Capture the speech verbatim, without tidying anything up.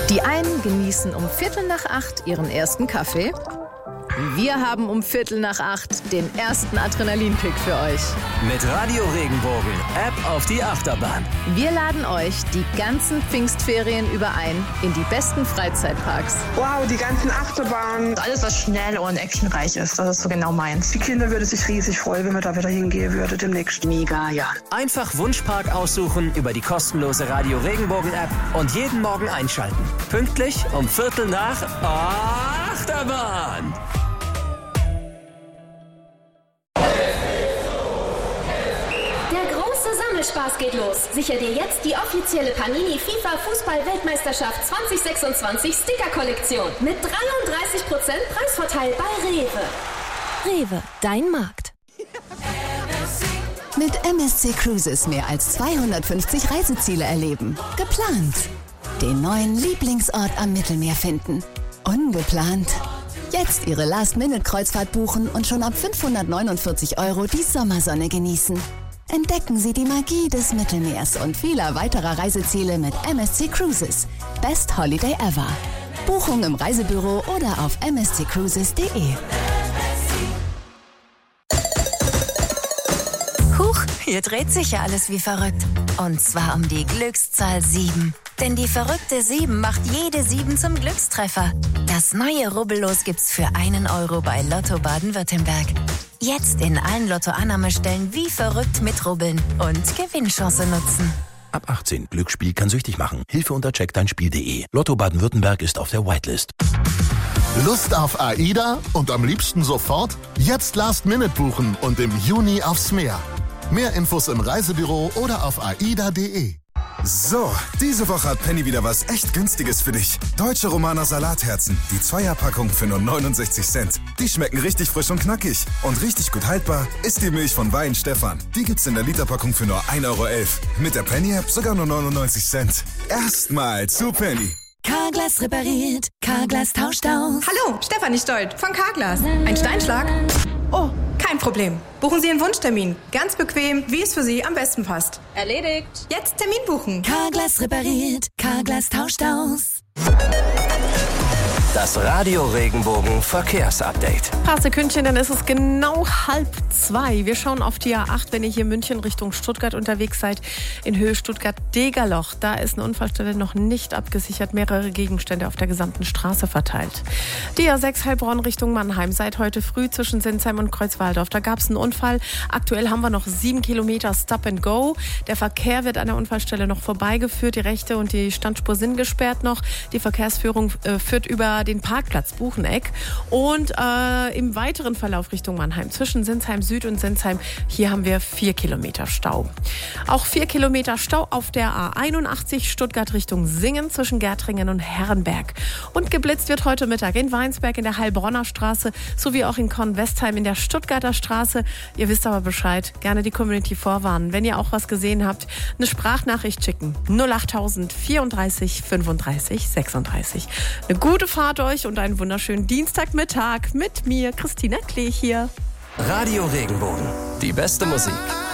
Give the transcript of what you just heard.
Die einen genießen um Viertel nach acht ihren ersten Kaffee. Wir haben um Viertel nach acht den ersten Adrenalinkick für euch. Mit Radio Regenbogen, App auf die Achterbahn. Wir laden euch die ganzen Pfingstferien über ein in die besten Freizeitparks. Wow, die ganzen Achterbahnen. Alles, was schnell und actionreich ist, das ist so genau meins. Die Kinder würden sich riesig freuen, wenn wir da wieder hingehen würden demnächst. Mega, ja. Einfach Wunschpark aussuchen über die kostenlose Radio Regenbogen App und jeden Morgen einschalten. Pünktlich um Viertel nach Achterbahn. Spaß geht los. Sicher dir jetzt die offizielle Panini FIFA Fußball-Weltmeisterschaft zwanzig sechsundzwanzig Sticker-Kollektion mit dreiunddreißig Prozent Preisvorteil bei Rewe. Rewe, dein Markt. Mit M S C Cruises mehr als zweihundertfünfzig Reiseziele erleben. Geplant. Den neuen Lieblingsort am Mittelmeer finden. Ungeplant. Jetzt Ihre Last-Minute-Kreuzfahrt buchen und schon ab fünfhundertneunundvierzig Euro die Sommersonne genießen. Entdecken Sie die Magie des Mittelmeers und vieler weiterer Reiseziele mit M S C Cruises. Best Holiday ever. Buchung im Reisebüro oder auf m s c cruises punkt d e. Huch, hier dreht sich ja alles wie verrückt. Und zwar um die Glückszahl sieben. Denn die verrückte sieben macht jede sieben zum Glückstreffer. Das neue Rubbellos gibt's für einen Euro bei Lotto Baden-Württemberg. Jetzt in allen Lotto-Annahmestellen wie verrückt mitrubbeln und Gewinnchance nutzen. Ab achtzehn. Glücksspiel kann süchtig machen. Hilfe unter check dein spiel punkt d e. Lotto Baden-Württemberg ist auf der Whitelist. Lust auf AIDA und am liebsten sofort? Jetzt Last Minute buchen und im Juni aufs Meer. Mehr Infos im Reisebüro oder auf aida punkt d e. So, diese Woche hat Penny wieder was echt Günstiges für dich. Deutsche Romaner Salatherzen, die Zweierpackung für nur neunundsechzig Cent. Die schmecken richtig frisch und knackig. Und richtig gut haltbar ist die Milch von Wein Stefan. Die gibt's in der Literpackung für nur ein Euro elf. Mit der Penny-App sogar nur neunundneunzig Cent. Erstmal zu Penny. Carglass repariert, Carglass tauscht aus. Hallo, Stefanie Stolt von Carglass. Ein Steinschlag? Oh, kein Problem. Buchen Sie einen Wunschtermin. Ganz bequem, wie es für Sie am besten passt. Erledigt. Jetzt Termin buchen. Carglass repariert, Carglass tauscht aus. Das Radio Regenbogen Verkehrsupdate. Paar Sekündchen, dann ist es genau halb zwei. Wir schauen auf die A acht, wenn ihr hier München Richtung Stuttgart unterwegs seid. In Höhe Stuttgart-Degerloch. Da ist eine Unfallstelle noch nicht abgesichert. Mehrere Gegenstände auf der gesamten Straße verteilt. Die A sechs Heilbronn Richtung Mannheim. Seit heute früh zwischen Sinsheim und Kreuzwaldorf. Da gab es einen Unfall. Aktuell haben wir noch sieben Kilometer Stop and Go. Der Verkehr wird an der Unfallstelle noch vorbeigeführt. Die rechte und die Standspur sind gesperrt noch. Die Verkehrsführung äh, führt über den Parkplatz Bucheneck und äh, im weiteren Verlauf Richtung Mannheim zwischen Sinsheim Süd und Sinsheim, hier haben wir vier Kilometer Stau. Auch vier Kilometer Stau auf der A einundachtzig Stuttgart Richtung Singen zwischen Gärtringen und Herrenberg. Und geblitzt wird heute Mittag in Weinsberg in der Heilbronner Straße sowie auch in Kornwestheim in der Stuttgarter Straße. Ihr wisst aber Bescheid, gerne die Community vorwarnen. Wenn ihr auch was gesehen habt, eine Sprachnachricht schicken. null achttausend vierunddreißig fünfunddreißig sechsunddreißig. Eine gute Fahrt euch und einen wunderschönen Dienstagmittag mit mir, Christina Klee hier. Radio Regenbogen, die beste Musik